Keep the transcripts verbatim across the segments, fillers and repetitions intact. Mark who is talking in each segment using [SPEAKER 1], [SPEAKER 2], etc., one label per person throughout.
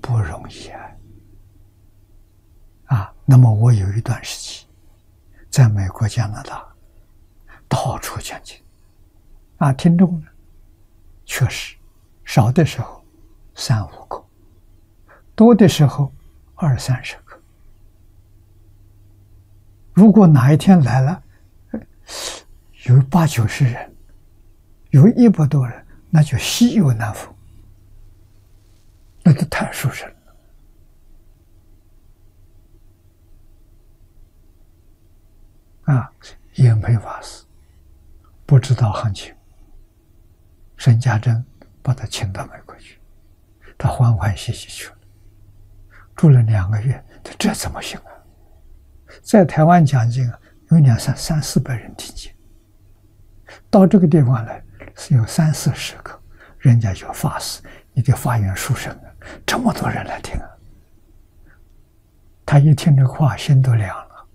[SPEAKER 1] 不容易啊！啊，那么我有一段时期在美国、加拿大到处讲经，啊，听众呢确实少的时候三五个，多的时候二三十个。如果哪一天来了有八九十人，有一百多人，那就稀有难逢，那就太殊胜了。啊，延培法师不知道行情，沈家珍把他请到美国去，他欢欢喜喜去了，住了两个月，他这怎么行啊？在台湾讲经啊，有两三三四百人听经，到这个地方来是有三四十个，人家就发誓，你的发愿殊胜啊，这么多人来听啊！他一听这话，心都凉了，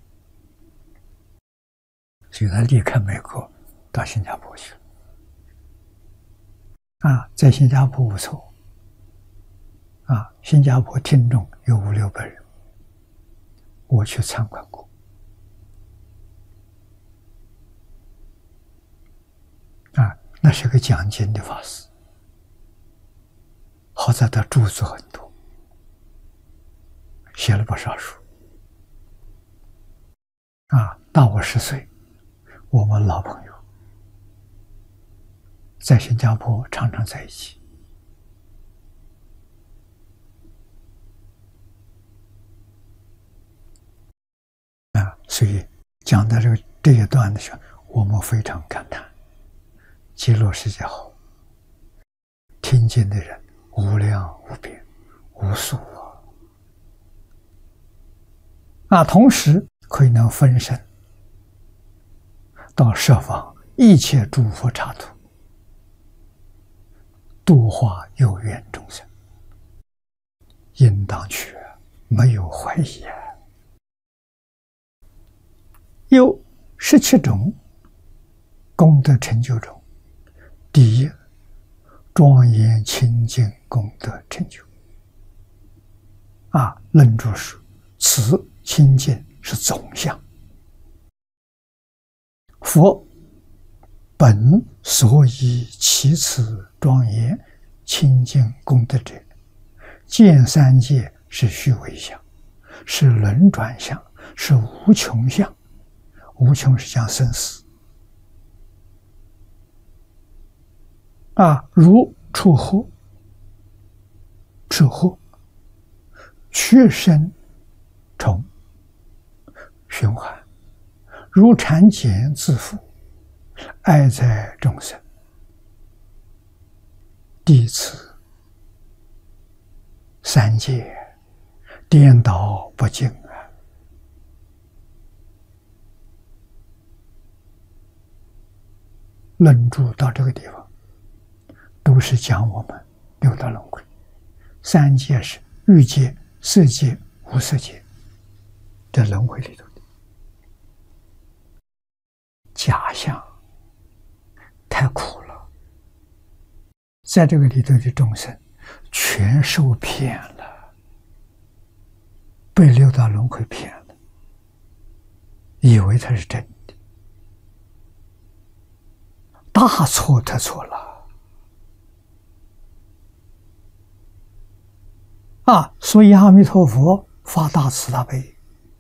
[SPEAKER 1] 所以他离开美国到新加坡去了。啊，在新加坡不错，啊，新加坡听众有五六百人，我去参观过。啊，那是个讲经的法师，好在他著作很多，写了不少书。啊，大我十岁，我们老朋友，在新加坡常常在一起。啊，所以讲到这个这一段的时候，我们非常感叹。极乐世界好，听经的人无量无边无数啊！啊，同时可以能分身到十方一切诸佛刹土，度化有缘众生，应当去，没有怀疑啊！有十七种功德成就中，第一，庄严清净功德成就。啊，论著说，此清净是总相。佛本所以其此庄严清净功德者，见三界是虚伪相，是轮转相，是无穷相。无穷是讲生死。啊，如触惑、触惑、屈生虫循环，如产茧自缚，爱在众生，弟子三界颠倒不净啊！论著到这个地方，都是讲我们六道轮回，三界是欲界、色界、无色界，这轮回里头的假象太苦了，在这个里头的众生全受骗了，被六道轮回骗了，以为它是真的，大错特错了。啊，所以阿弥陀佛发大慈大悲，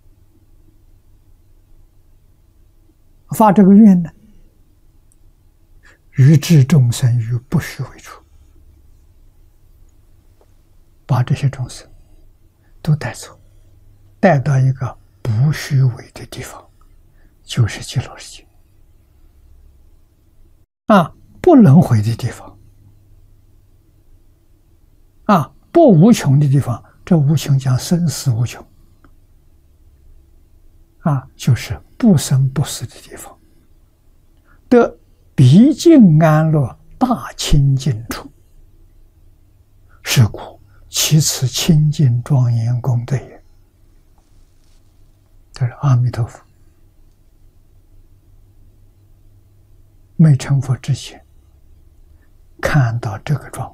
[SPEAKER 1] 发这个愿呢，欲置众生于不虚伪处，把这些众生都带走，带到一个不虚伪的地方，就是极乐世界。啊，不轮回的地方，啊，不无穷的地方，这无穷讲生死无穷，啊，就是不生不死的地方，得毕竟安乐大清净处，是故其此清净庄严功德也。这是阿弥陀佛没成佛之前看到这个状